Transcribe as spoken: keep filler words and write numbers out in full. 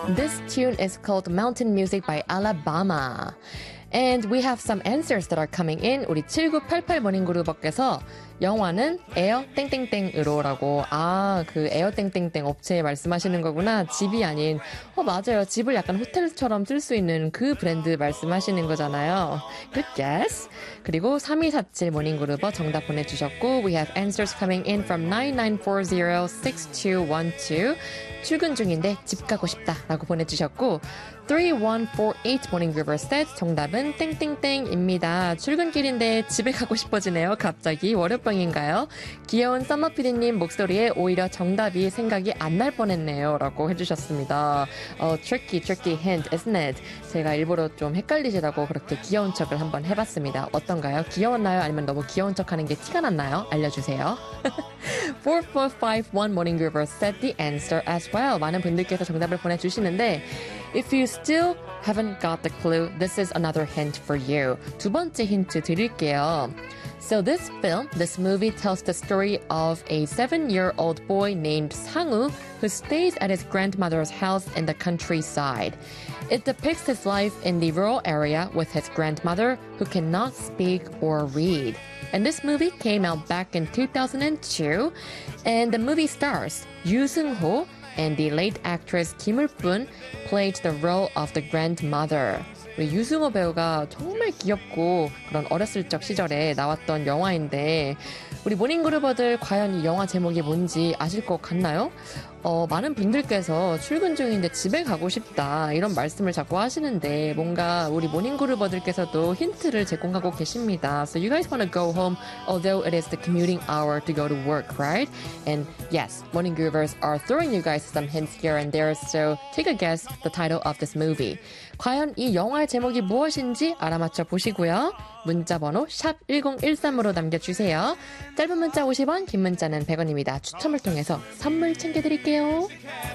This tune is called Mountain Music by Alabama. And we have some answers that are coming in. 우리 칠구팔팔 모닝그룹업께서 영화는 에어 땡땡땡으로라고. 아, 그 에어 땡땡땡 업체 말씀하시는 거구나. 집이 아닌. 어, 맞아요. 집을 약간 호텔처럼 쓸 수 있는 그 브랜드 말씀하시는 거잖아요. Good guess. 그리고 삼이사칠 모닝그룹업 정답 보내주셨고 We have answers coming in from nine nine four zero six two one two. 출근 중인데 집 가고 싶다 라고 보내주셨고 three one four eight 모닝그룹업 said 정답은 땡땡땡입니다. 출근길인데 집에 가고 싶어지네요. 갑자기 월요병인가요? 귀여운 썸머피디님 목소리에 오히려 정답이 생각이 안 날 뻔했네요 라고 해주셨습니다. 어, tricky, tricky hint, isn't it? 제가 일부러 좀 헷갈리시다고 그렇게 귀여운 척을 한번 해봤습니다. 어떤가요? 귀여웠나요? 아니면 너무 귀여운 척하는 게 티가 났나요? 알려주세요. four four five one 모닝그룹업 said the answer as well. 많은 분들께서 정답을 보내주시는데 If you still haven't got the clue, this is another hint for you. 두 번째 힌트 드릴게요. So this film, this movie tells the story of a seven-year-old boy named Sang-woo who stays at his grandmother's house in the countryside. It depicts his life in the rural area with his grandmother who cannot speak or read. And this movie came out back in two thousand two, and the movie stars Yoo Seung-ho and the late actress Kim Ul-bun played the role of the grandmother. 우리 유승호 배우가 정말 귀엽고 그런 어렸을 적 시절에 나왔던 영화인데 우리 모닝그룹어들 과연 이 영화 제목이 뭔지 아실 것 같나요? 어, 많은 분들께서 출근 중인데 집에 가고 싶다 이런 말씀을 자꾸 하시는데 뭔가 우리 모닝그룹어들께서도 힌트를 제공하고 계십니다. So you guys want to go home although it is the commuting hour to go to work, right? And yes, 모닝그룹ers are throwing you guys some hints here and there, so take a guess the title of this movie. 과연 이 영화의 제목이 무엇인지 알아맞혀 보시고요. 문자번호 샵 일공일삼으로 남겨주세요. 짧은 문자 오십 원, 긴 문자는 백 원입니다. 추첨을 통해서 선물 챙겨드릴게요.